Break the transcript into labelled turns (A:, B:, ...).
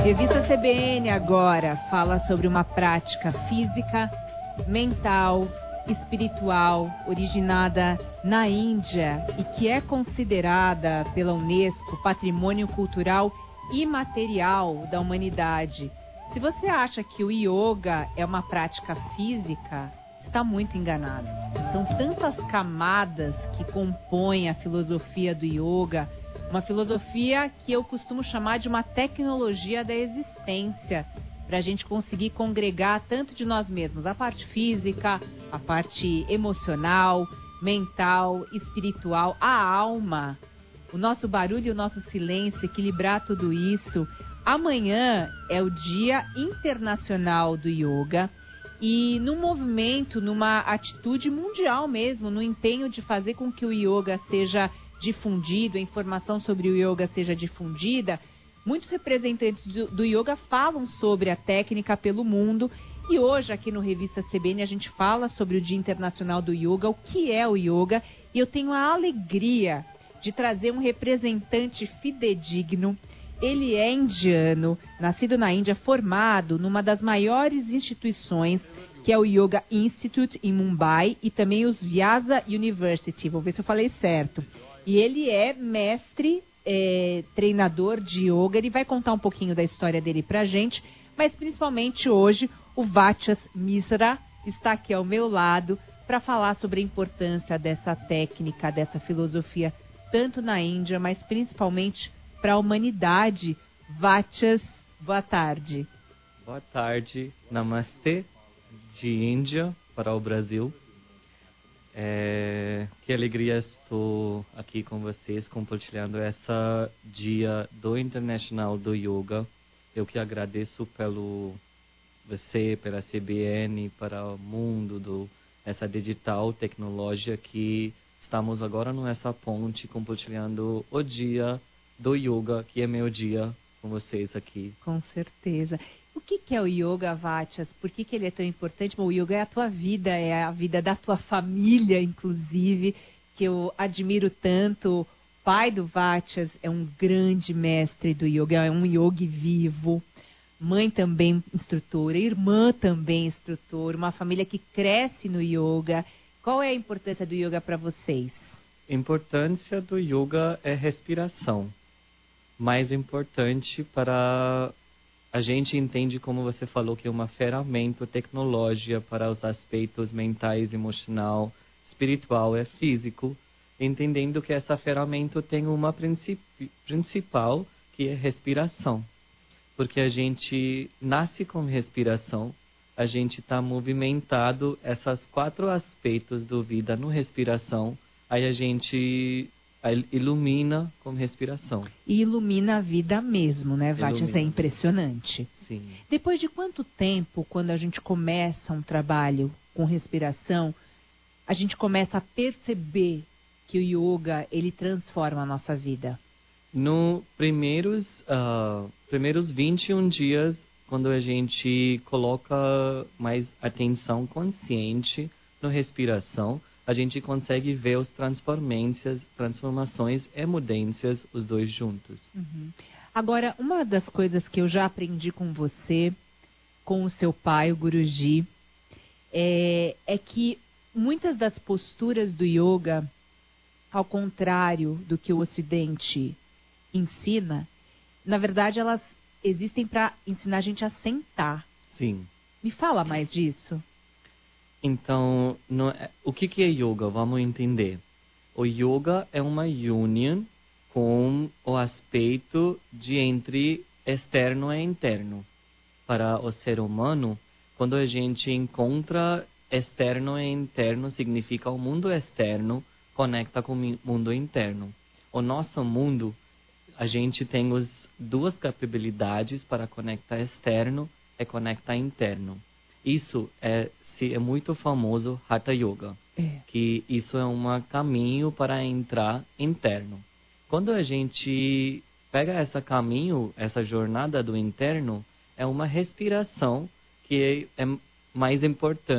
A: Revista CBN agora fala sobre uma prática física, mental, espiritual, originada na Índia e que é considerada pela Unesco Patrimônio Cultural Imaterial da Humanidade. Se você acha que o yoga é uma prática física, você está muito enganado. São tantas camadas que compõem a filosofia do yoga, uma filosofia que eu costumo chamar de uma tecnologia da existência, para a gente conseguir congregar tanto de nós mesmos, a parte física, a parte emocional, mental, espiritual, a alma, o nosso barulho e o nosso silêncio, equilibrar tudo isso. Amanhã é o Dia Internacional do Yoga e num movimento, numa atitude mundial mesmo, no empenho de fazer com que o yoga seja difundido, a informação sobre o yoga seja difundida, muitos representantes do yoga falam sobre a técnica pelo mundo. E hoje aqui no Revista CBN a gente fala sobre o Dia Internacional do Yoga, o que é o yoga, e eu tenho a alegria de trazer um representante fidedigno. Ele é indiano, nascido na Índia, formado numa das maiores instituições, que é o Yoga Institute em Mumbai, e também os Vyasa University, vou ver se eu falei certo. E ele é mestre, treinador de yoga. Ele vai contar um pouquinho da história dele pra gente, mas principalmente hoje o Vachas Misra está aqui ao meu lado para falar sobre a importância dessa técnica, dessa filosofia, tanto na Índia, mas principalmente para a humanidade. Vachas, boa tarde.
B: Boa tarde, Namastê, de Índia para o Brasil. Que alegria estou aqui com vocês, compartilhando essa Dia do Internacional do Yoga. Eu que agradeço pelo você, pela CBN, para o mundo essa digital tecnologia que estamos agora nessa ponte compartilhando o Dia do Yoga, que é meu dia com vocês aqui.
A: Com certeza. O que é o yoga, Vachas? Por que ele é tão importante? Bom, o yoga é a tua vida, é a vida da tua família, inclusive, que eu admiro tanto. O pai do Vachas é um grande mestre do yoga, é um yogi vivo. Mãe também instrutora, irmã também instrutora, uma família que cresce no yoga. Qual é a importância do yoga para vocês?
B: A importância do yoga é respiração. Mais importante para a gente entende, como você falou, que é uma ferramenta tecnológica para os aspectos mentais, emocional, espiritual e físico, entendendo que essa ferramenta tem uma principal, que é respiração. Porque a gente nasce com respiração, a gente está movimentado esses 4 aspectos da vida no respiração, aí a gente ilumina com respiração.
A: E ilumina a vida mesmo, né, Vachas? É impressionante.
B: Sim.
A: Depois de quanto tempo, quando a gente começa um trabalho com respiração, a gente começa a perceber que o yoga, ele transforma a nossa vida?
B: No primeiros 21 dias, quando a gente coloca mais atenção consciente na respiração, a gente consegue ver as transformações e mudanças, os dois juntos.
A: Uhum. Agora, uma das coisas que eu já aprendi com você, com o seu pai, o Guruji, é que muitas das posturas do yoga, ao contrário do que o Ocidente ensina, na verdade elas existem para ensinar a gente a sentar.
B: Sim.
A: Me fala mais disso.
B: Então, o que é yoga? Vamos entender. O yoga é uma união com o aspecto de entre externo e interno. Para o ser humano, quando a gente encontra externo e interno, significa o mundo externo conecta com o mundo interno. O nosso mundo, a gente tem as 2 capacidades para conectar externo e conectar interno. Isso é muito famoso Hatha Yoga, que isso é um caminho para entrar interno. Quando a gente pega esse caminho, essa jornada do interno, é uma respiração que é mais importante.